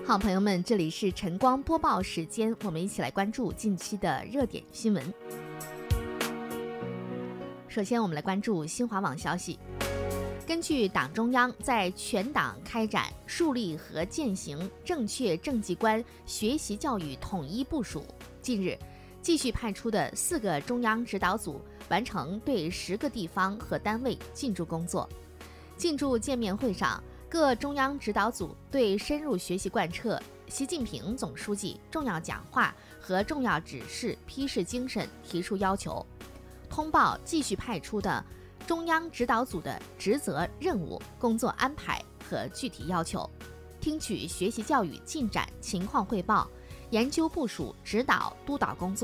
好，朋友们，这里是晨光播报时间，我们一起来关注近期的热点新闻。首先，我们来关注新华网消息。根据党中央在全党开展树立和践行正确政绩观学习教育统一部署，近日继续派出的4个中央指导组完成对10个地方和单位进驻工作。进驻见面会上，各中央指导组对深入学习贯彻习近平总书记重要讲话和重要指示批示精神提出要求，通报继续派出的中央指导组的职责任务、工作安排和具体要求，听取学习教育进展情况汇报，研究部署指导督导工作。